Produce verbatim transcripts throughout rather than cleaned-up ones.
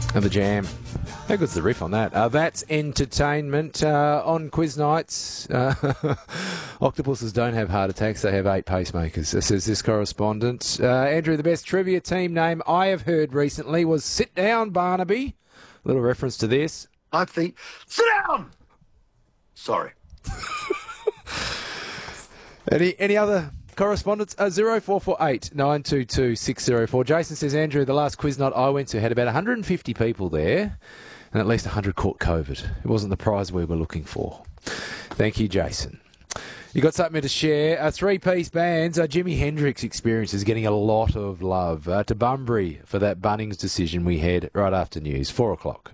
And the jam. How good's the riff on that? Uh, that's entertainment. Uh, on quiz nights, uh, octopuses don't have heart attacks, they have eight pacemakers, says this correspondent. Uh, Andrew, the best trivia team name I have heard recently was Sit Down, Barnaby. Little reference to this. I think, sit down! Sorry. Any any other correspondence? Uh, zero four four eight nine two two six zero four. Jason says, Andrew, the last quiz night I went to had about one hundred fifty people there and at least one hundred caught COVID. It wasn't the prize we were looking for. Thank you, Jason. You got something to share? Uh, three-piece bands. Uh, Jimi Hendrix Experience is getting a lot of love. Uh, to Bunbury for that Bunnings decision we had right after news. Four o'clock.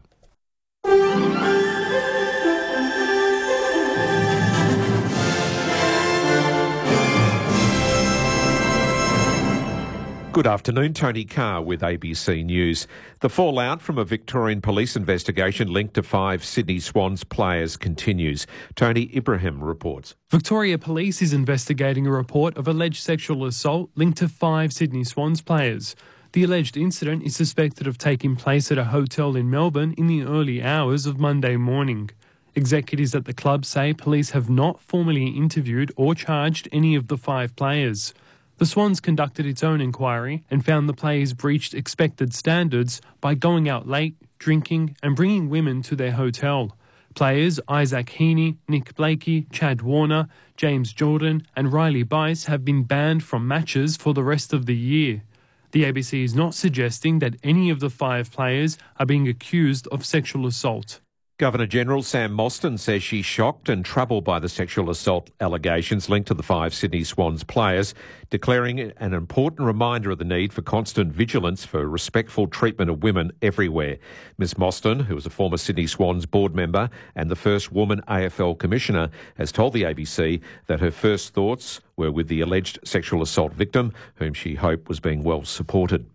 Good afternoon, Tony Carr with A B C News. The fallout from a Victorian police investigation linked to five Sydney Swans players continues. Tony Ibrahim reports. Victoria Police is investigating a report of alleged sexual assault linked to five Sydney Swans players. The alleged incident is suspected of taking place at a hotel in Melbourne in the early hours of Monday morning. Executives at the club say police have not formally interviewed or charged any of the five players. The Swans conducted its own inquiry and found the players breached expected standards by going out late, drinking and bringing women to their hotel. Players Isaac Heaney, Nick Blakey, Chad Warner, James Jordan and Riley Bice have been banned from matches for the rest of the year. The A B C is not suggesting that any of the five players are being accused of sexual assault. Governor-General Sam Mostyn says she's shocked and troubled by the sexual assault allegations linked to the five Sydney Swans players, declaring an important reminder of the need for constant vigilance for respectful treatment of women everywhere. Miz Mostyn, who is a former Sydney Swans board member and the first woman A F L commissioner, has told the A B C that her first thoughts were with the alleged sexual assault victim, whom she hoped was being well supported.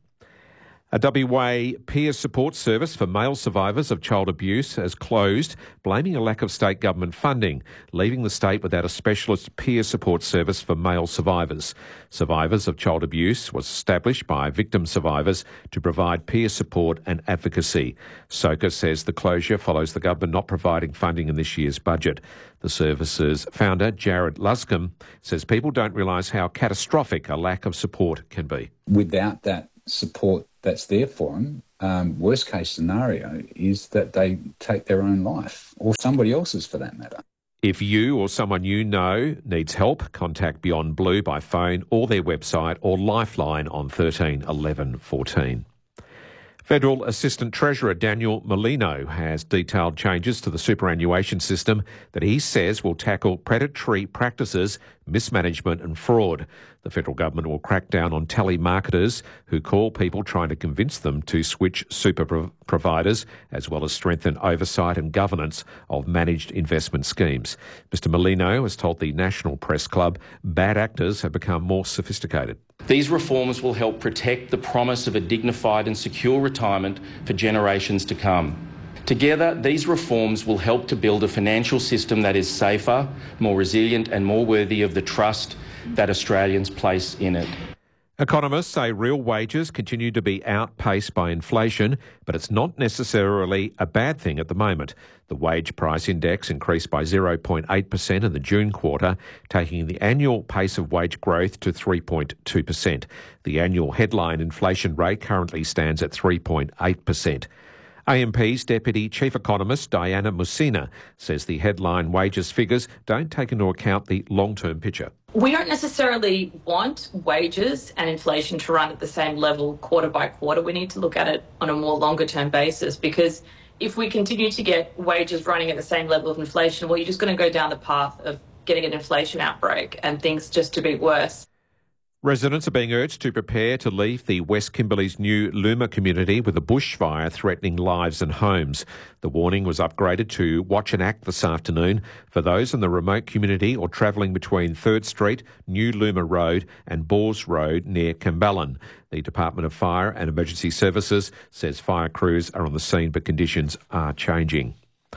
A W A peer support service for male survivors of child abuse has closed, blaming a lack of state government funding, leaving the state without a specialist peer support service for male survivors. Survivors of child abuse was established by victim survivors to provide peer support and advocacy. SOCA says the closure follows the government not providing funding in this year's budget. The service's founder, Jared Luscombe, says people don't realise how catastrophic a lack of support can be. Without that support that's there for them, um, worst case scenario is that they take their own life, or somebody else's for that matter. If you or someone you know needs help, contact Beyond Blue by phone or their website or Lifeline on thirteen eleven fourteen. Federal Assistant Treasurer Daniel Molino has detailed changes to the superannuation system that he says will tackle predatory practices, mismanagement and fraud. The federal government will crack down on telemarketers who call people trying to convince them to switch super prov- providers, as well as strengthen oversight and governance of managed investment schemes. Mister Molino has told the National Press Club bad actors have become more sophisticated. These reforms will help protect the promise of a dignified and secure retirement for generations to come. Together, these reforms will help to build a financial system that is safer, more resilient and more worthy of the trust that Australians place in it. Economists say real wages continue to be outpaced by inflation, but it's not necessarily a bad thing at the moment. The wage price index increased by zero point eight percent in the June quarter, taking the annual pace of wage growth to three point two percent. The annual headline inflation rate currently stands at three point eight percent. A M P's Deputy Chief Economist Diana Musina says the headline wages figures don't take into account the long-term picture. We don't necessarily want wages and inflation to run at the same level quarter by quarter. We need to look at it on a more longer-term basis, because if we continue to get wages running at the same level of inflation, well, you're just going to go down the path of getting an inflation outbreak and things just to be worse. Residents are being urged to prepare to leave the West Kimberley's new Luma community with a bushfire threatening lives and homes. The warning was upgraded to Watch and Act this afternoon for those in the remote community or travelling between third Street, New Luma Road and Bors Road near Camballen. The Department of Fire and Emergency Services says fire crews are on the scene, but conditions are changing.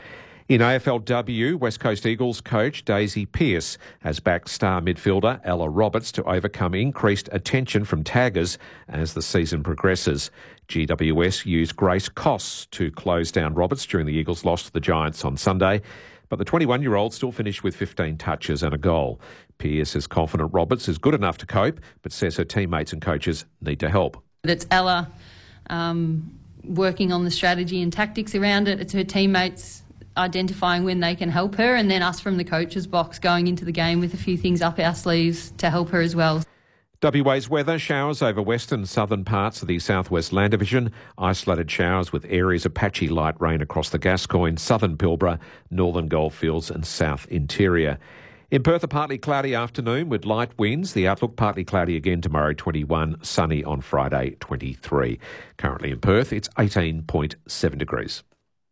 In A F L W, West Coast Eagles coach Daisy Pearce has backed star midfielder Ella Roberts to overcome increased attention from taggers as the season progresses. G W S used Grace Koss to close down Roberts during the Eagles' loss to the Giants on Sunday, but the twenty-one-year-old still finished with fifteen touches and a goal. Pearce is confident Roberts is good enough to cope, but says her teammates and coaches need to help. It's Ella um, working on the strategy and tactics around it. It's her teammates identifying when they can help her, and then us from the coach's box going into the game with a few things up our sleeves to help her as well. W A's weather: showers over western and southern parts of the southwest land division, isolated showers with areas of patchy light rain across the Gascoyne, southern Pilbara, northern Goldfields and south interior. In Perth, a partly cloudy afternoon with light winds. The outlook partly cloudy again tomorrow, twenty-one, sunny on Friday, twenty-three. Currently in Perth, it's eighteen point seven degrees.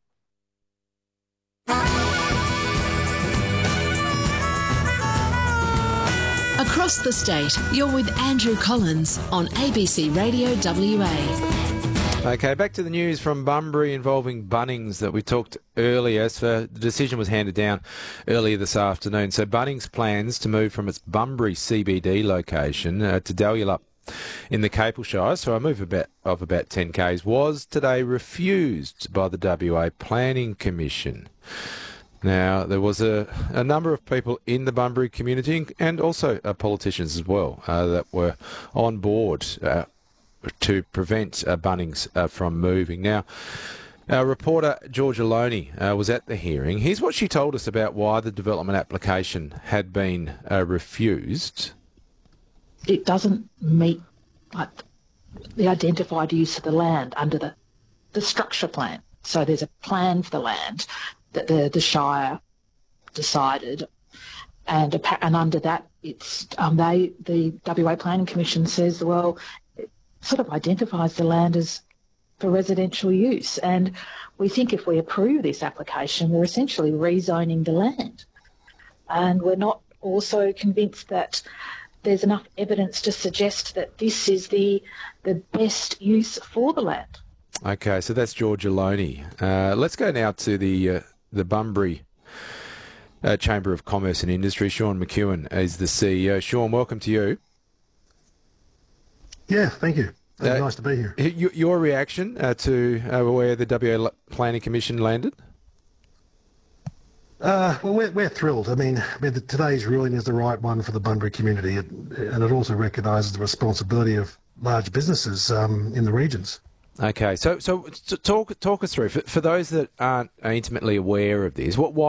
Across the state, you're with Andrew Collins on A B C Radio W A. Okay, back to the news from Bunbury involving Bunnings that we talked earlier. So the decision was handed down earlier this afternoon. So Bunnings plans to move from its Bunbury C B D location uh, to Dalyalup in the Capel Shire, so a move about, of about ten kays, was today refused by the W A Planning Commission. Now, there was a, a number of people in the Bunbury community and also uh, politicians as well uh, that were on board uh, to prevent uh, Bunnings uh, from moving. Now, our reporter Georgia Loney uh, was at the hearing. Here's what she told us about why the development application had been uh, refused. It doesn't meet like, the identified use of the land under the, the structure plan. So there's a plan for the land that the, the Shire decided, and and under that, it's um, they the W A Planning Commission says, well, it sort of identifies the land as for residential use, and we think if we approve this application, we're essentially rezoning the land, and we're not also convinced that there's enough evidence to suggest that this is the the best use for the land. Okay, so that's Georgia Loney. Uh, let's go now to the uh, the Bunbury uh, Chamber of Commerce and Industry. Sean McEwen is the C E O. Sean, welcome to you. Yeah, thank you. Uh, nice to be here. Your reaction uh, to uh, where the W A Planning Commission landed? Uh, well, we're, we're thrilled. I mean, I mean the, today's ruling is the right one for the Bunbury community, it, and it also recognises the responsibility of large businesses um, in the regions. Okay, so so talk talk us through for, for those that aren't intimately aware of this. What why